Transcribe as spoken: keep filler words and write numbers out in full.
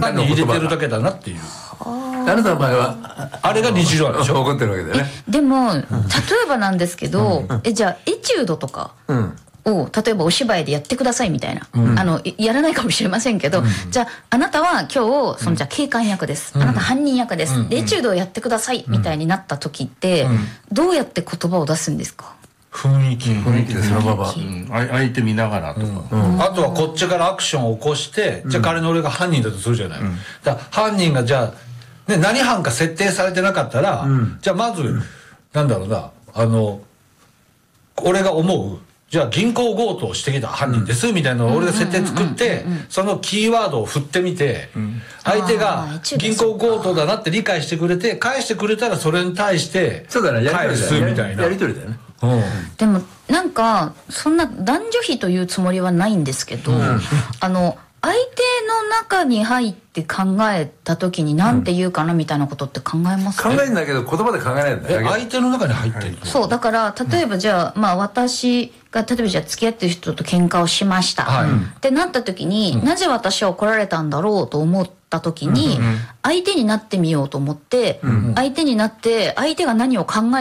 単に入れてるだけだなっていう。 あなたの場合はあれが日常なんでしょ。 怒ってるわけだよね。 でも例えばなんですけど、えじゃあエチュードとかを例えばお芝居でやってくださいみたいな、うん、あのやらないかもしれませんけど、うん、じゃああなたは今日そのじゃあ警官役です、うん、あなた犯人役です、うん、でエチュードをやってくださいみたいになった時って、うん、どうやって言葉を出すんですか？ 雰囲気雰囲気でそのまま、 うん、相手見ながらとか、 うんうん、あとはこっちからアクションを起こして、うん、じゃあ仮に俺が犯人だとするじゃない、うん、だから犯人がじゃあ、ね、何犯か設定されてなかったら、うん、じゃあまず、うん、なんだろうなあの俺が思うじゃあ銀行強盗をしてきた犯人です、うん、みたいなのを俺が設定作ってそのキーワードを振ってみて、うん、相手が銀行強盗だなって理解してくれて返してくれたらそれに対して返すみたいなやり取りだよね。 うん、でもなんかそんな男女比というつもりはないんですけど、うん、あの相手の中に入って考えた時に何て言うかなみたいなことって考えますか？ 考えるんだけど言葉で考えないんだよ。 相手の中に入ってる、はい、 そうだから例えばじゃあ、まあ私が例えばじゃあ付き合ってる人と喧嘩をしました、はい、ってなった時に、うん、なぜ私は怒られたんだろうと思った時に、うんうん、相手になってみようと思って、うんうん、相手になって相手が何を考え